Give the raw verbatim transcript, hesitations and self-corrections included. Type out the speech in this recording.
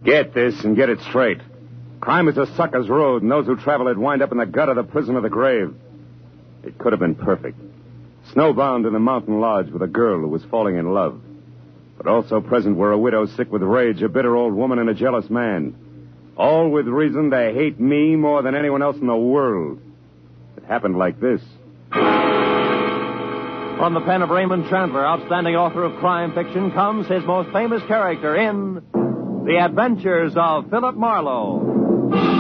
Get this and get it straight. Crime is a sucker's road, and those who travel it wind up in the gut of the prison of the grave. It could have been perfect. Snowbound in a mountain lodge with a girl who was falling in love. But also present were a widow sick with rage, a bitter old woman, and a jealous man. All with reason to hate me more than anyone else in the world. It happened like this. From the pen of Raymond Chandler, outstanding author of crime fiction, comes his most famous character in The Adventures of Philip Marlowe.